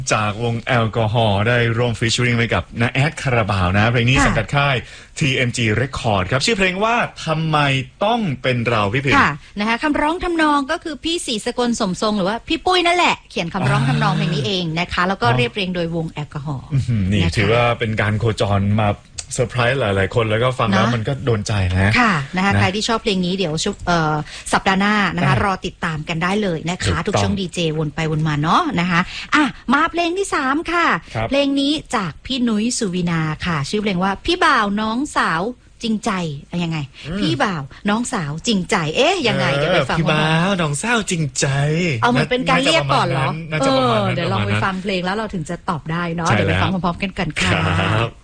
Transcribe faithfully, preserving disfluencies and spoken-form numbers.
จากวงแอลกอฮอล์ได้ร่วมฟีเจอริงไว้กับน้าแอดคาราบาวนะเพลงนี้สังกัดค่าย ที เอ็ม จี Record ครับชื่อเพลงว่าทำไมต้องเป็นเราพี่พิมพ์ค่ะนะคะคำร้องทำนองก็คือพี่ศรีสกลสมทรงหรือว่าพี่ปุ้ยนั่นแหละเขียนคำร้องทำนองเพลงนี้เองนะคะแล้วก็เรียบเรียงโดยวงแอลกอฮอล์นี่ถือว่าเป็นการโคจรมาเซอร์ไพรส์หลายๆคนแล้วก็ฟังแล้วมันก็โดนใจนะค่ะนะคะใครที่ชอบเพลงนี้เดี๋ยวสัปดาห์หน้านะคะรอติดตามกันได้เลยนะคะทุกช่วงดีเจวนไปวนมาเนาะนะคะอ่ะมาเพลงที่สามค่ะเพลงนี้จากพี่นุ้ยสุวินาค่ะชื่อเพลงว่าพี่บ่าวน้องสาวจริงใจยังไงพี่บ่าวน้องสาวจริงใจเอ๊ะยังไงเดี๋ยวไปฟังพี่บ่าวน้องสาวจริงใจเอามันเป็นการเรียกก่อนเหรอเออเดี๋ยวลองไปฟังเพลงแล้วเราถึงจะตอบได้เนาะเดี๋ยวไปฟังพร้อมๆกันกันค่ะ